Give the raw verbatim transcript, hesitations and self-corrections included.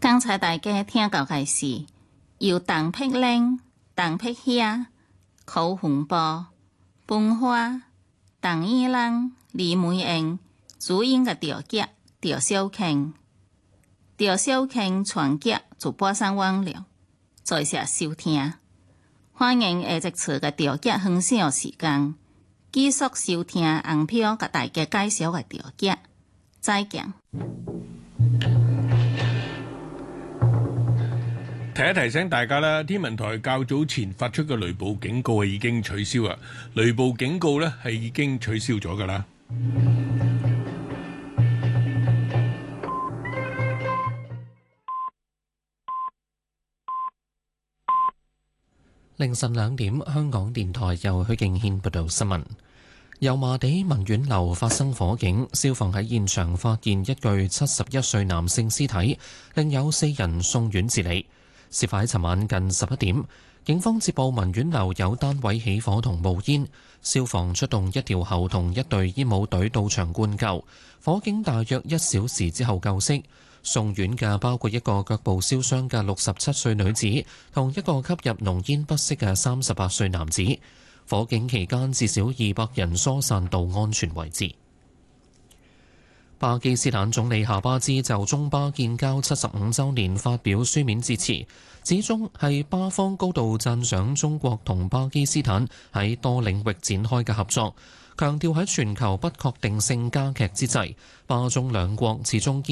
剛才大家聽到嘅是由鄧碧玲、鄧碧霞、寇洪波、本花、鄧依蘭、李梅英主演嘅調劇《趙小卿》。趙小卿全劇就播上網了，在下收聽。歡迎下一次嘅調劇分享時間，繼續收聽紅票給大家介紹嘅調劇。再見。 提一提醒大家啦，天文台較早前發出嘅雷暴警告係已經取消啦，雷暴警告呢係已經取消咗㗎啦。 凌晨兩點，香港電台由許敬軒報道新聞。油麻地文苑樓發生火警，消防喺現場發現一具七十一歲男性屍體，另有四人送院治理。事發喺尋晚近十一點，警方接報文苑樓有單位起火同冒煙，消防出動一條喉同一隊煙霧隊到場灌救，火警大約一小時之後救熄。送院嘅包括一個腳部燒傷嘅六十七歲女子，同一個吸入濃煙不適嘅三十八歲男子。火警期間至少二百人疏散到安全位置。巴基斯坦總理夏巴茲就中巴建交七十五週年發表書面致辭，指中係巴方高度讚賞中國同巴基斯坦喺多領域展開嘅合作，強調喺全球不確定性加劇之際，巴中兩國始終